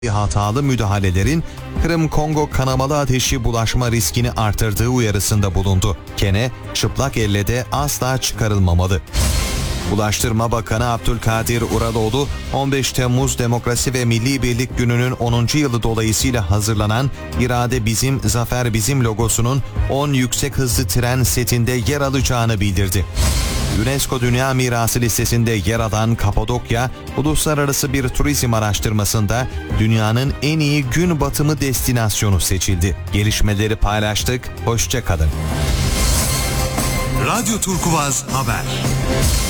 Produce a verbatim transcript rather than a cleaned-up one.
hatalı müdahalelerin Kırım-Kongo kanamalı ateşi bulaşma riskini artırdığı uyarısında bulundu. Kene, çıplak elle de asla çıkarılmamalı. Ulaştırma Bakanı Abdülkadir Uraloğlu, on beş Temmuz Demokrasi ve Milli Birlik Günü'nün onuncu yılı dolayısıyla hazırlanan İrade Bizim, Zafer Bizim logosunun on yüksek hızlı tren setinde yer alacağını bildirdi. UNESCO Dünya Mirası listesinde yer alan Kapadokya, uluslararası bir turizm araştırmasında dünyanın en iyi gün batımı destinasyonu seçildi. Gelişmeleri paylaştık, hoşça kalın. Radyo Turkuaz Haber.